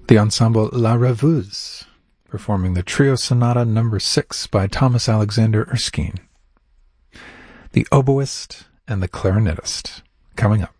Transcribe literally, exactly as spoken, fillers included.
the ensemble La Rêveuse, performing the Trio Sonata number six by Thomas Alexander Erskine. The Oboist and the Clarinetist, coming up.